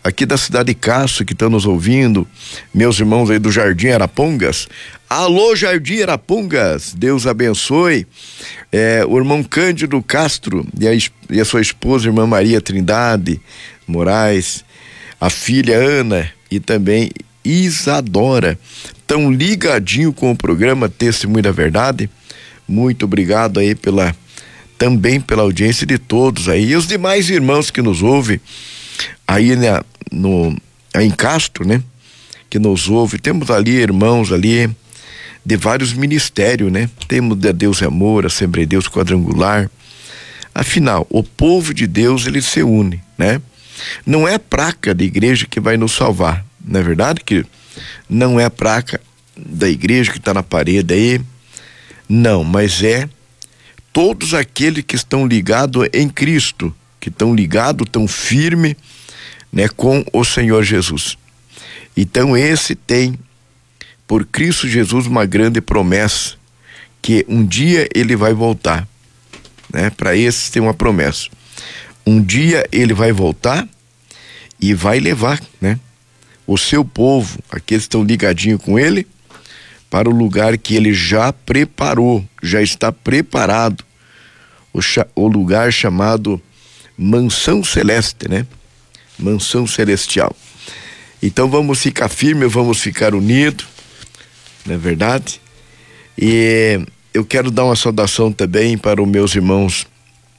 aqui da cidade de Castro que estão nos ouvindo, meus irmãos aí do Jardim Arapongas. Alô, Jardim Arapongas, Deus abençoe. O irmão Cândido Castro e a sua esposa, irmã Maria Trindade Moraes, a filha Ana e também Isadora, tão ligadinho com o programa Testemunho da Verdade. Muito obrigado aí também pela audiência de todos aí, e os demais irmãos que nos ouvem aí em Castro, né? Que nos ouve. Temos ali irmãos ali de vários ministérios, né? Temos de Deus é Amor, Assembleia de Deus Quadrangular. Afinal, o povo de Deus, ele se une, né? Não é a placa da igreja que vai nos salvar, não é verdade? Que não é a placa da igreja que está na parede aí, não, mas é todos aqueles que estão ligados em Cristo, que estão ligados, tão firme, né, com o Senhor Jesus. Então esse tem por Cristo Jesus uma grande promessa, que um dia ele vai voltar, né? Para esse tem uma promessa. Um dia ele vai voltar e vai levar, né, o seu povo, aqueles que estão ligadinhos com ele, para o lugar que ele já preparou, já está preparado, o lugar chamado Mansão Celeste, né? Mansão Celestial. Então vamos ficar firmes, vamos ficar unidos, não é verdade? E eu quero dar uma saudação também para os meus irmãos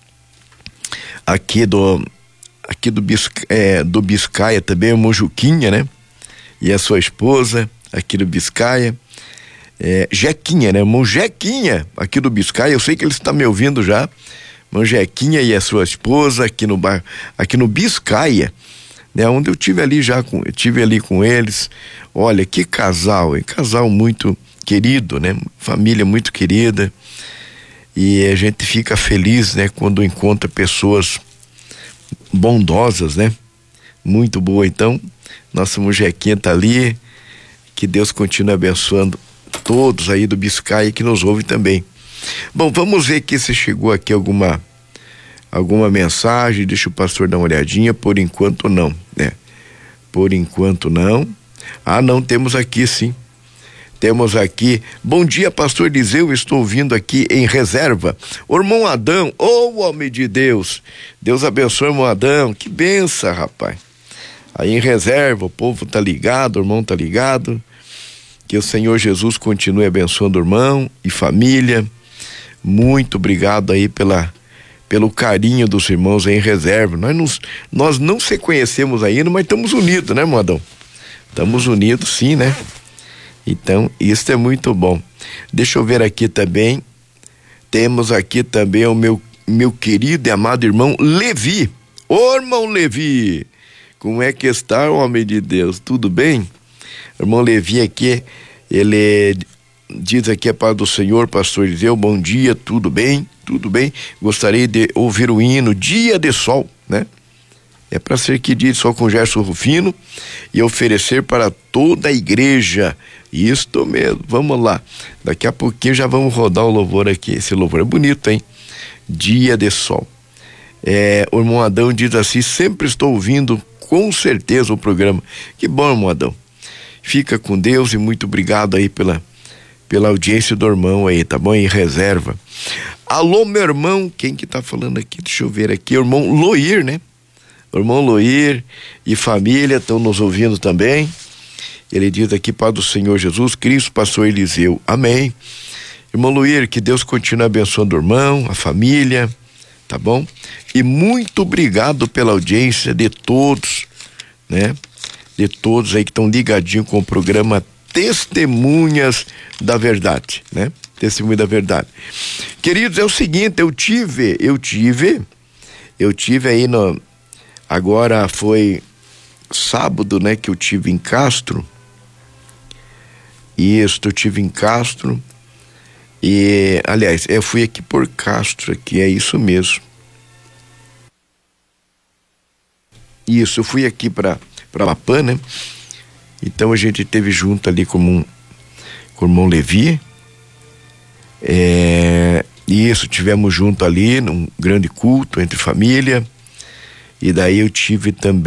aqui do Biscaia também, o Mojuquinha, né? E a sua esposa aqui do Biscaia, Jequinha, né? Irmão Jequinha aqui do Biscaia, eu sei que ele está me ouvindo já. Irmão Jequinha e a sua esposa aqui no Biscaia, né? Onde eu tive ali com eles. Olha, que casal, casal muito querido, né? Família muito querida, e a gente fica feliz, né? Quando encontra pessoas bondosas, né? Muito boa. Então, nossa Jequinha tá ali, que Deus continue abençoando todos aí do Biscaia que nos ouvem também. Bom, vamos ver aqui se chegou aqui alguma mensagem. Deixa o pastor dar uma olhadinha. Por enquanto não, né? Por enquanto não. Não, temos aqui sim. Temos aqui: bom dia, pastor Eliseu, estou ouvindo aqui em Reserva. O irmão Adão, homem de Deus. Deus abençoe o irmão Adão, que benção, rapaz. Aí em Reserva, o povo tá ligado, o irmão tá ligado. Que o Senhor Jesus continue abençoando o irmão e família. Muito obrigado aí pelo carinho dos irmãos aí em Reserva. Nós não se conhecemos ainda, mas estamos unidos, né, irmão Adão? Estamos unidos sim, né? Então, isso é muito bom. Deixa eu ver aqui também. Temos aqui também o meu querido e amado irmão Levi. Ô, irmão Levi, como é que está, homem de Deus? Tudo bem? Irmão Levi aqui, ele diz aqui: a paz do Senhor, pastor Eliseu, bom dia, tudo bem? Tudo bem. Gostaria de ouvir o hino Dia de Sol, né? É para ser que dia de sol com Gerson Rufino e oferecer para toda a igreja. Isto mesmo, vamos lá. Daqui a pouquinho já vamos rodar o louvor aqui. Esse louvor é bonito, hein? Dia de Sol. O irmão Adão diz assim: sempre estou ouvindo com certeza o programa. Que bom, irmão Adão. Fica com Deus e muito obrigado aí pela audiência do irmão aí, tá bom? Em Reserva. Alô, meu irmão, quem que tá falando aqui? Deixa eu ver aqui, o irmão Loir, né? O irmão Loir e família estão nos ouvindo também. Ele diz aqui: paz do Senhor Jesus Cristo, pastor Eliseu, amém. Irmão Loir, que Deus continue abençoando o irmão, a família, tá bom? E muito obrigado pela audiência de todos, né? De todos aí que estão ligadinhos com o programa Testemunhas da Verdade, né? Testemunho da Verdade. Queridos, é o seguinte, eu tive aí agora foi sábado, né, que eu tive em Castro. Isso, eu tive em Castro. E, aliás, eu fui aqui por Castro, aqui, é isso mesmo. Isso, eu fui aqui para Lapã, né? Então a gente esteve junto ali com o irmão Levi. Isso, tivemos junto ali num grande culto entre família. E daí eu tive também